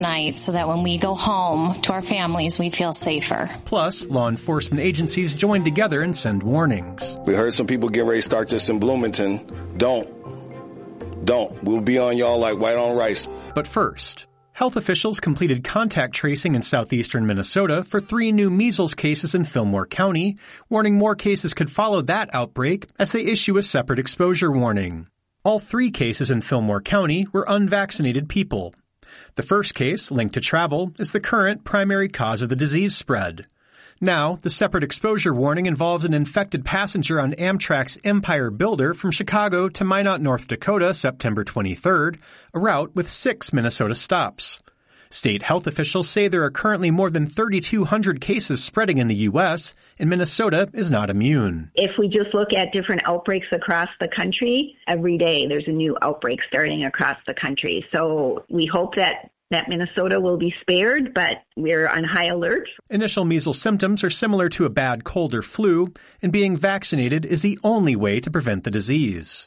night so that when we go home to our families, we feel safer. Plus, law enforcement agencies join together and send warnings. We heard some people getting ready to start this in Bloomington. Don't. We'll be on y'all like white on rice. But first, health officials completed contact tracing in southeastern Minnesota for 3 new measles cases in Fillmore County, warning more cases could follow that outbreak as they issue a separate exposure warning. All 3 cases in Fillmore County were unvaccinated people. The first case, linked to travel, is the current primary cause of the disease spread. Now, the separate exposure warning involves an infected passenger on Amtrak's Empire Builder from Chicago to Minot, North Dakota, September 23rd, a route with 6 Minnesota stops. State health officials say there are currently more than 3,200 cases spreading in the U.S., and Minnesota is not immune. If we just look at different outbreaks across the country, every day there's a new outbreak starting across the country. So we hope that Minnesota will be spared, but we're on high alert. Initial measles symptoms are similar to a bad cold or flu, and being vaccinated is the only way to prevent the disease.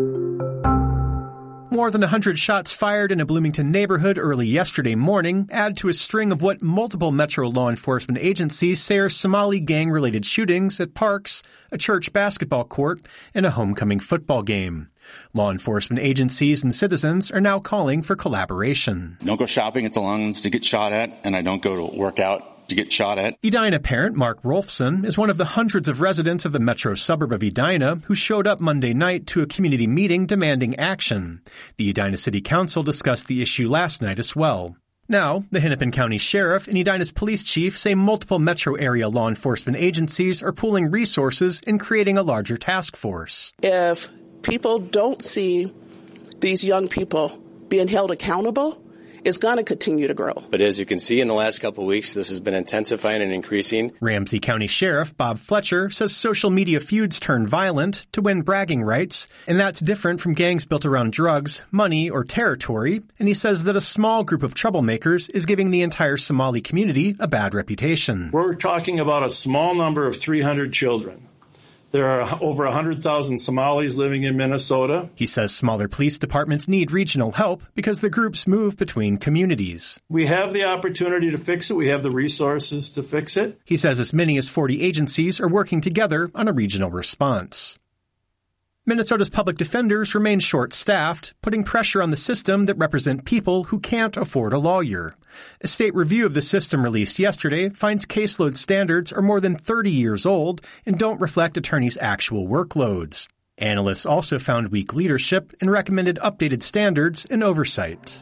More than 100 shots fired in a Bloomington neighborhood early yesterday morning add to a string of what multiple Metro law enforcement agencies say are Somali gang-related shootings at parks, a church basketball court, and a homecoming football game. Law enforcement agencies and citizens are now calling for collaboration. I don't go shopping at the Longhorns to get shot at, and I don't go to work out to get shot at. Edina parent Mark Rolfson is one of the hundreds of residents of the metro suburb of Edina who showed up Monday night to a community meeting demanding action. The Edina City Council discussed the issue last night as well. Now, the Hennepin County Sheriff and Edina's police chief say multiple metro area law enforcement agencies are pooling resources and creating a larger task force. If people don't see these young people being held accountable, it's going to continue to grow. But as you can see, in the last couple of weeks, this has been intensifying and increasing. Ramsey County Sheriff Bob Fletcher says social media feuds turn violent to win bragging rights, and that's different from gangs built around drugs, money, or territory, and he says that a small group of troublemakers is giving the entire Somali community a bad reputation. We're talking about a small number of 300 children. There are over 100,000 Somalis living in Minnesota. He says smaller police departments need regional help because the groups move between communities. We have the opportunity to fix it. We have the resources to fix it. He says as many as 40 agencies are working together on a regional response. Minnesota's public defenders remain short-staffed, putting pressure on the system that represent people who can't afford a lawyer. A state review of the system released yesterday finds caseload standards are more than 30 years old and don't reflect attorneys' actual workloads. Analysts also found weak leadership and recommended updated standards and oversight.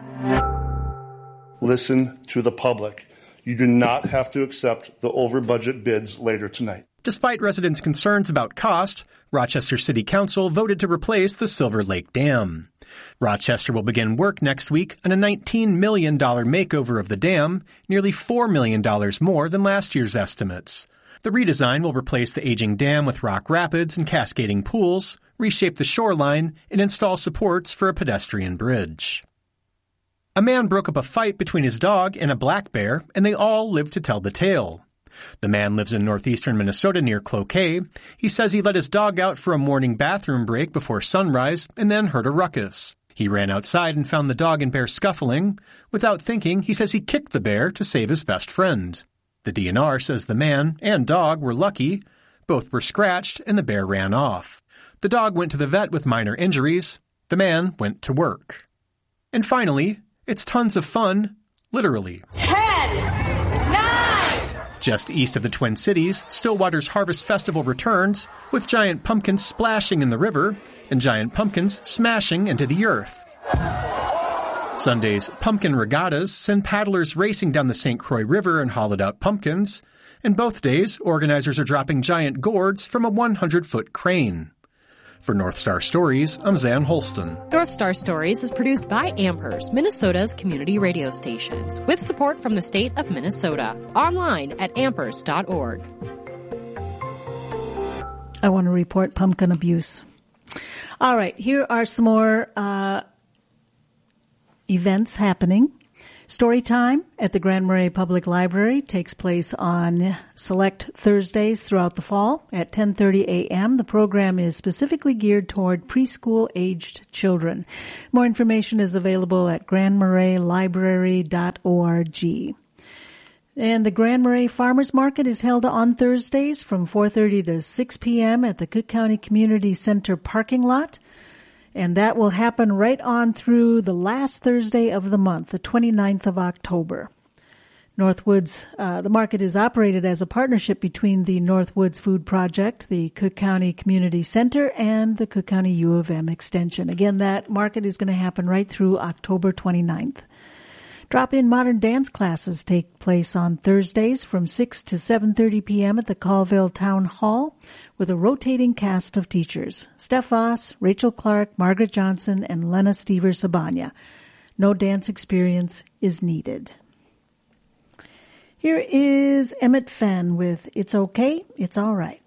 Listen to the public. You do not have to accept the over-budget bids later tonight. Despite residents' concerns about cost, Rochester City Council voted to replace the Silver Lake Dam. Rochester will begin work next week on a $19 million makeover of the dam, nearly $4 million more than last year's estimates. The redesign will replace the aging dam with rock rapids and cascading pools, reshape the shoreline, and install supports for a pedestrian bridge. A man broke up a fight between his dog and a black bear, and they all lived to tell the tale. The man lives in northeastern Minnesota near Cloquet. He says he let his dog out for a morning bathroom break before sunrise and then heard a ruckus. He ran outside and found the dog and bear scuffling. Without thinking, he says he kicked the bear to save his best friend. The DNR says the man and dog were lucky. Both were scratched and the bear ran off. The dog went to the vet with minor injuries. The man went to work. And finally, it's tons of fun, literally. 10, 9. Just east of the Twin Cities, Stillwater's Harvest Festival returns, with giant pumpkins splashing in the river and giant pumpkins smashing into the earth. Sunday's pumpkin regattas send paddlers racing down the St. Croix River in hollowed-out pumpkins, and both days, organizers are dropping giant gourds from a 100-foot crane. For North Star Stories, I'm Zan Holston. North Star Stories is produced by Ampers, Minnesota's community radio stations, with support from the state of Minnesota. Online at ampers.org. I want to report pumpkin abuse. All right, here are some more events happening. Storytime at the Grand Marais Public Library takes place on select Thursdays throughout the fall at 10:30 a.m. The program is specifically geared toward preschool-aged children. More information is available at grandmaraislibrary.org. And the Grand Marais Farmers Market is held on Thursdays from 4:30 to 6 p.m. at the Cook County Community Center parking lot. And that will happen right on through the last Thursday of the month, the 29th of October. Northwoods, the market is operated as a partnership between the Northwoods Food Project, the Cook County Community Center, and the Cook County U of M Extension. Again, that market is going to happen right through October 29th. Drop-in modern dance classes take place on Thursdays from 6 to 7:30 p.m. at the Colville Town Hall with a rotating cast of teachers. Steph Voss, Rachel Clark, Margaret Johnson, and Lena Stever-Sabanya. No dance experience is needed. Here is Emmett Fenn with It's Okay, It's All Right.